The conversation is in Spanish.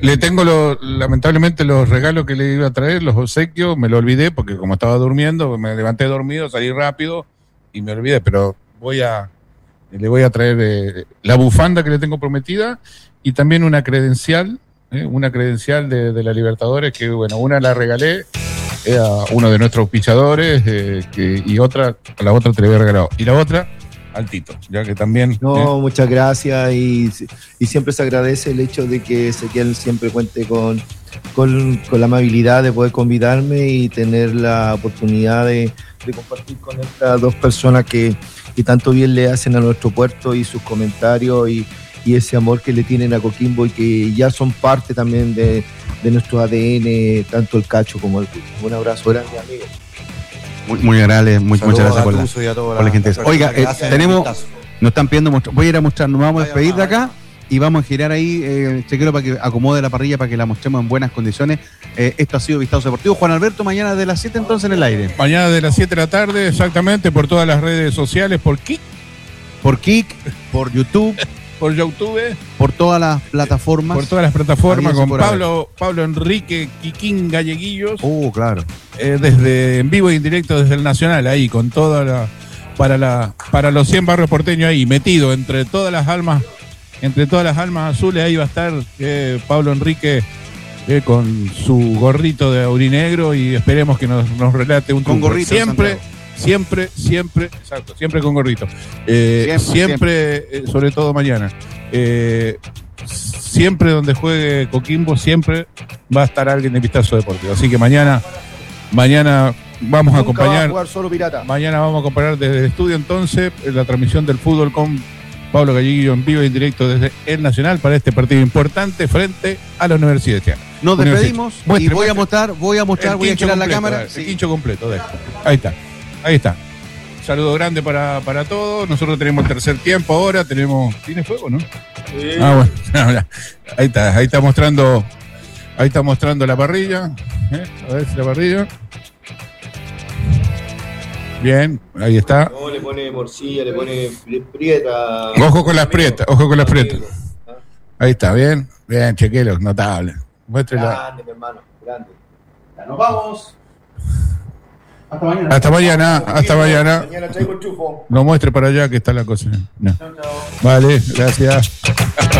Le tengo lamentablemente los regalos que le iba a traer, los obsequios, me lo olvidé porque como estaba durmiendo, me levanté dormido, salí rápido y me olvidé, pero le voy a traer la bufanda que le tengo prometida y también una credencial de la Libertadores, que bueno, una la regalé a uno de nuestros auspiciadores y la otra te la había regalado. Y la otra al Tito, ya que también... No, muchas gracias y siempre se agradece el hecho de que Ezequiel siempre cuente con la amabilidad de poder convidarme y tener la oportunidad de compartir con estas dos personas que tanto bien le hacen a nuestro puerto y sus comentarios y ese amor que le tienen a Coquimbo y que ya son parte también de nuestro ADN, tanto el Cacho como el Cucho. Un abrazo grande, amigo. Muy agradable, muchas gracias por la gente. Oiga, nos están pidiendo, voy a ir a mostrar, nos vamos a despedir de acá y vamos a girar ahí, chequero para que acomode la parrilla, para que la mostremos en buenas condiciones. Esto ha sido Vistazo Deportivo. Juan Alberto, mañana de las 7 entonces en el aire. Mañana de las 7 de la tarde, exactamente, por todas las redes sociales, por Kik, por YouTube, por YouTube, por todas las plataformas. Por todas las plataformas, con Pablo Enrique Quiquín Galleguillos. Claro. Desde en vivo y en directo desde el Nacional, ahí, con toda para los 100 barrios porteños ahí, metido entre todas las almas azules, ahí va a estar Pablo Enrique con su gorrito de aurinegro y esperemos que nos relate un con truco. Gorrito Siempre, exacto, siempre con gorrito. Siempre, sobre todo mañana. Siempre donde juegue Coquimbo, siempre va a estar alguien de Vistazo Deportivo. Así que mañana vamos a acompañar. Va a jugar solo Pirata. Mañana vamos a acompañar desde el estudio entonces la transmisión del fútbol con Pablo Galleguillo en vivo y en directo desde el Nacional para este partido importante frente a la Universidad de Chiapas. Nos despedimos y voy a mostrar, voy a girar la cámara. El quincho completo, ahí está. Un saludo grande para todos. Nosotros tenemos tercer tiempo ahora. ¿Tiene fuego, no? Sí. Bueno. Ahí está mostrando la parrilla. A ver si la parrilla. Bien, ahí está. No, le pone morcilla, le pone prieta. Ojo con las prietas. Ahí está, bien, chequelo, notable. Muéstrela. Grande, mi hermano, grande. Ya nos vamos. Hasta mañana. Mañana traigo el chufo. No muestre para allá que está la cosa. No. Chao. Vale, gracias.